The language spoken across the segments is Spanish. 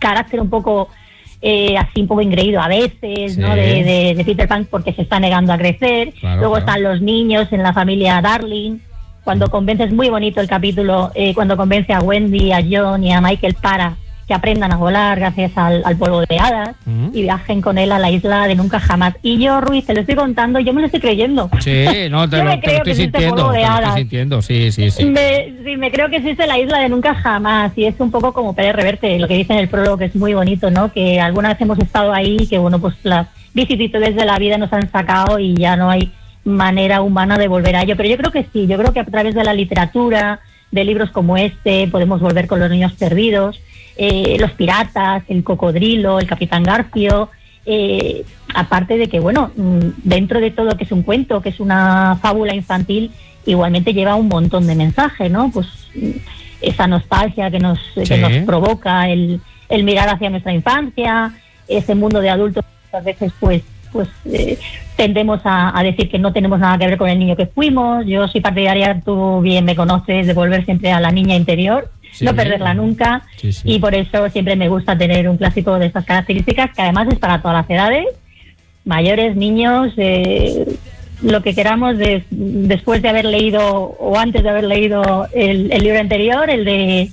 carácter un poco así un poco engreído a veces, ¿no? De Peter Pan, porque se está negando a crecer. Luego están los niños en la familia Darling, cuando convence, es muy bonito el capítulo, cuando convence a Wendy, a John y a Michael para que aprendan a volar gracias al polvo de hadas y viajen con él a la isla de nunca jamás. Y yo, Ruiz, te lo estoy contando, yo me lo estoy creyendo. Sí, no, te lo estoy sintiendo, sí. Me creo que existe la isla de nunca jamás, y es un poco como Pérez Reverte, lo que dice en el prólogo, que es muy bonito, ¿no? Que alguna vez hemos estado ahí, que bueno, pues las vicisitudes de la vida nos han sacado y ya no hay manera humana de volver a ello. Pero yo creo que sí, yo creo que a través de la literatura, de libros como este, podemos volver con los niños perdidos, los piratas, el cocodrilo, el capitán Garfio, aparte de que, bueno, dentro de todo que es un cuento, que es una fábula infantil, igualmente lleva un montón de mensajes, ¿no? Pues esa nostalgia que nos provoca el mirar hacia nuestra infancia, ese mundo de adultos que muchas veces pues tendemos a decir que no tenemos nada que ver con el niño que fuimos. Yo soy partidaria, tú bien me conoces, de volver siempre a la niña interior, no perderla nunca, y por eso siempre me gusta tener un clásico de estas características, que además es para todas las edades, mayores, niños, lo que queramos, después de haber leído o antes de haber leído el libro anterior, el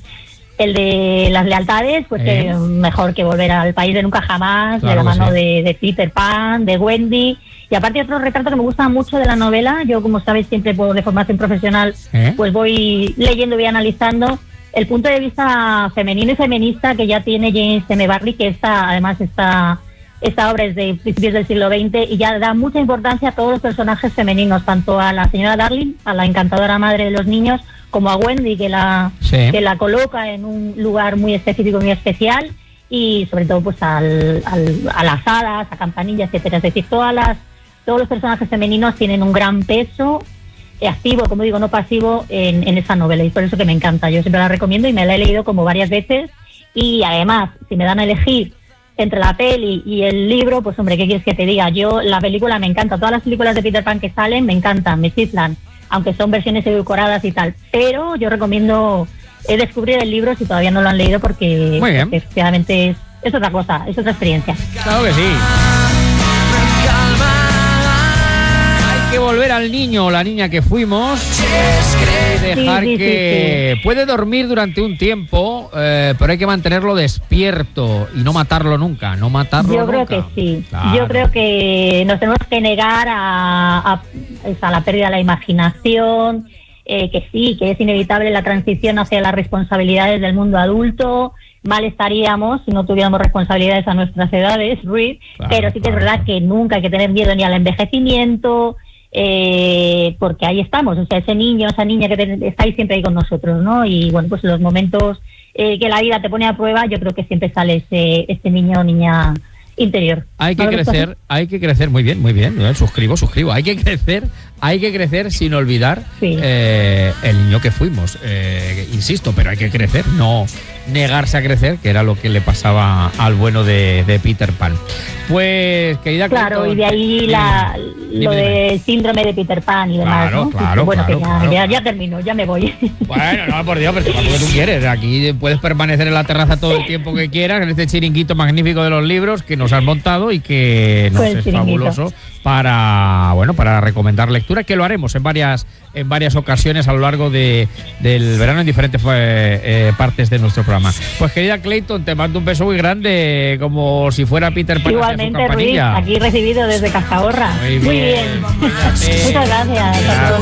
de las lealtades, pues mejor que volver al país de nunca jamás, claro, de la mano de Peter Pan, de Wendy. Y aparte otro retrato que me gusta mucho de la novela, yo como sabéis siempre de formación profesional, pues voy leyendo y voy analizando el punto de vista femenino y feminista que ya tiene James M. Barrie, que además esta obra es de principios del siglo XX y ya da mucha importancia a todos los personajes femeninos, tanto a la señora Darling, a la encantadora madre de los niños, como a Wendy, que la coloca en un lugar muy específico, muy especial, y sobre todo pues a las hadas, a Campanilla, etcétera. Es decir, todos los personajes femeninos tienen un gran peso activo, como digo, no pasivo, en esa novela, y por eso que me encanta. Yo siempre la recomiendo y me la he leído como varias veces, y además, si me dan a elegir entre la peli y el libro, pues hombre, ¿qué quieres que te diga? Yo, la película me encanta, todas las películas de Peter Pan que salen me encantan, me chiflan, aunque son versiones edulcoradas y tal, pero yo recomiendo descubrir el libro si todavía no lo han leído, porque efectivamente es otra cosa, es otra experiencia. Claro que sí. Hay que volver al niño o la niña que fuimos y dejar que puede dormir durante un tiempo, pero hay que mantenerlo despierto y no matarlo nunca, Yo creo que sí, claro. Yo creo que nos tenemos que negar a la pérdida de la imaginación, que sí, que es inevitable la transición hacia las responsabilidades del mundo adulto. Mal estaríamos si no tuviéramos responsabilidades a nuestras edades, Ruiz, pero sí que es verdad que nunca hay que tener miedo ni al envejecimiento, porque ahí estamos, o sea, ese niño, esa niña que está ahí siempre ahí con nosotros, ¿no? Y bueno, pues los momentos que la vida te pone a prueba, yo creo que siempre sale este niño o niña interior. Hay que crecer, muy bien, suscribo, hay que crecer sin olvidar el niño que fuimos, insisto, pero hay que crecer, no negarse a crecer, que era lo que le pasaba al bueno de Peter Pan. Pues, querida Clayton, claro, y de ahí lo del síndrome de Peter Pan y demás, ¿no? Ya termino, ya me voy. Bueno, no, por Dios, pero lo que tú quieres, aquí puedes permanecer en la terraza todo el tiempo que quieras, en este chiringuito magnífico de los libros que nos has montado y que es fabuloso para recomendar lectura, que lo haremos en varias ocasiones a lo largo del verano en diferentes partes de nuestro programa. Pues, querida Clayton, te mando un beso muy grande, como si fuera Peter Pan. Igualmente, Ruiz, aquí recibido desde Cascahorra. Muy bien. Muchas gracias.